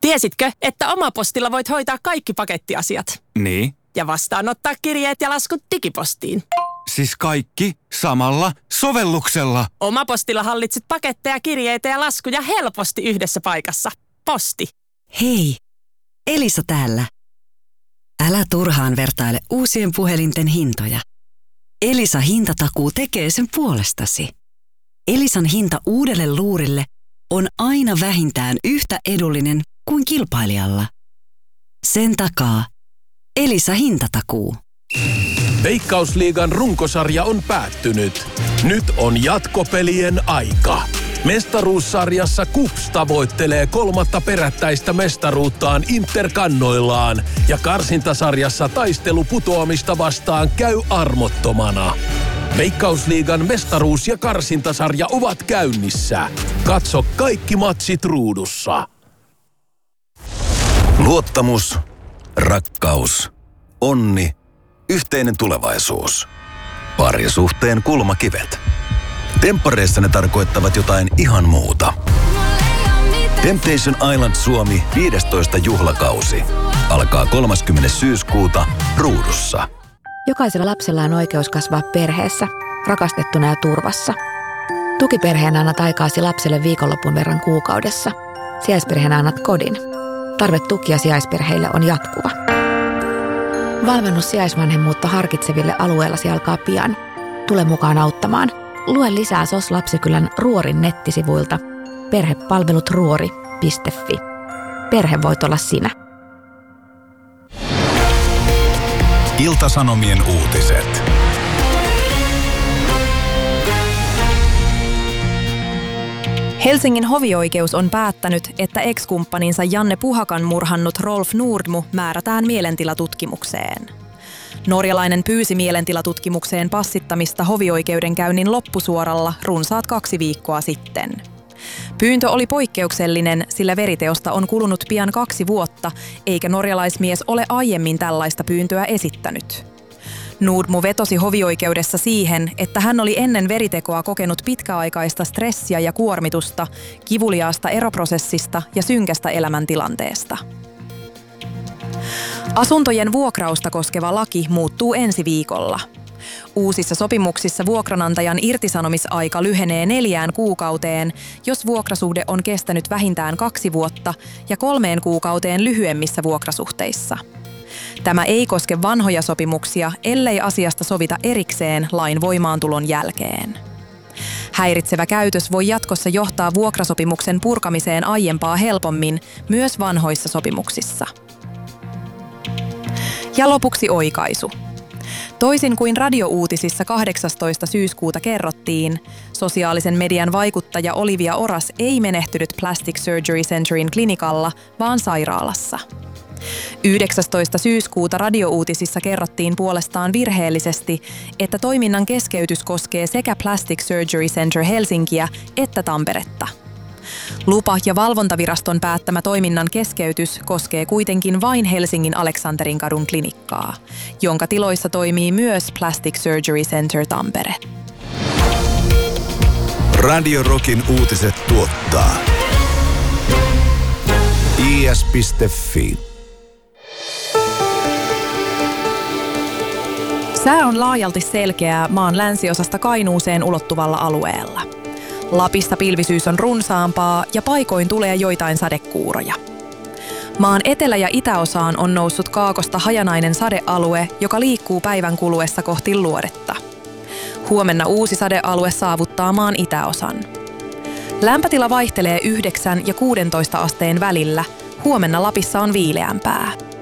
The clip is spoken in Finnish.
Tiesitkö, että Omapostilla voit hoitaa kaikki pakettiasiat? Niin. Ja vastaanottaa kirjeet ja laskut digipostiin. Siis kaikki samalla sovelluksella. Omapostilla hallitset paketteja, kirjeitä ja laskuja helposti yhdessä paikassa. Posti. Hei, Elisa täällä. Älä turhaan vertaile uusien puhelinten hintoja. Elisa hintatakuu tekee sen puolestasi. Elisan hinta uudelle luurille on aina vähintään yhtä edullinen kuin kilpailijalla. Sen takaa Elisa hintatakuu. Veikkausliigan runkosarja on päättynyt. Nyt on jatkopelien aika. Mestaruussarjassa KuPS tavoittelee 3. perättäistä mestaruuttaan Interkannoillaan ja karsintasarjassa taistelu putoamista vastaan käy armottomana. Veikkausliigan mestaruus- ja karsintasarja ovat käynnissä. Katso kaikki matsit ruudussa. Luottamus, rakkaus, onni, yhteinen tulevaisuus. Parisuhteen kulmakivet. Temppareissa ne tarkoittavat jotain ihan muuta. Temptation Island Suomi 15. juhlakausi. Alkaa 30. syyskuuta ruudussa. Jokaisella lapsella on oikeus kasvaa perheessä, rakastettuna ja turvassa. Tukiperheenä annat aikaasi lapselle viikonlopun verran kuukaudessa. Sijaisperheenä annat kodin. Tarve tukia sijaisperheille on jatkuva. Valmennus sijaisvanhemmuutta harkitseville alueellasi alkaa pian. Tule mukaan auttamaan. Lue lisää SOS Lapsikylän Ruorin nettisivuilta perhepalvelutruori.fi. Perhe voit olla sinä. Ilta-Sanomien uutiset. Helsingin hovioikeus on päättänyt, että ex-kumppaninsa Janne Puhakan murhannut Rolf Nordmo määrätään mielentilatutkimukseen. Norjalainen pyysi mielentilatutkimukseen passittamista hovioikeudenkäynnin loppusuoralla runsaat 2 viikkoa sitten. Pyyntö oli poikkeuksellinen, sillä veriteosta on kulunut pian 2 vuotta, eikä norjalaismies ole aiemmin tällaista pyyntöä esittänyt. Nordmo vetosi hovioikeudessa siihen, että hän oli ennen veritekoa kokenut pitkäaikaista stressiä ja kuormitusta, kivuliaasta eroprosessista ja synkästä elämäntilanteesta. Asuntojen vuokrausta koskeva laki muuttuu ensi viikolla. Uusissa sopimuksissa vuokranantajan irtisanomisaika lyhenee 4 kuukauteen, jos vuokrasuhde on kestänyt vähintään 2 vuotta ja 3 kuukauteen lyhyemmissä vuokrasuhteissa. Tämä ei koske vanhoja sopimuksia, ellei asiasta sovita erikseen lain voimaantulon jälkeen. Häiritsevä käytös voi jatkossa johtaa vuokrasopimuksen purkamiseen aiempaa helpommin myös vanhoissa sopimuksissa. Ja lopuksi oikaisu. Toisin kuin radiouutisissa 18. syyskuuta kerrottiin, sosiaalisen median vaikuttaja Olivia Oras ei menehtynyt Plastic Surgery Centerin klinikalla, vaan sairaalassa. 19. syyskuuta radiouutisissa kerrottiin puolestaan virheellisesti, että toiminnan keskeytys koskee sekä Plastic Surgery Center Helsinkiä että Tamperetta. Lupa- ja valvontaviraston päättämä toiminnan keskeytys koskee kuitenkin vain Helsingin Aleksanterinkadun klinikkaa, jonka tiloissa toimii myös Plastic Surgery Center Tampere. Radio Rockin uutiset tuottaa is.fi. Sää on laajalti selkeää maan länsiosasta Kainuuseen ulottuvalla alueella. Lapissa pilvisyys on runsaampaa ja paikoin tulee joitain sadekuuroja. Maan etelä- ja itäosaan on noussut kaakosta hajanainen sadealue, joka liikkuu päivän kuluessa kohti luodetta. Huomenna uusi sadealue saavuttaa maan itäosan. Lämpötila vaihtelee 9 ja 16 asteen välillä. Huomenna Lapissa on viileämpää.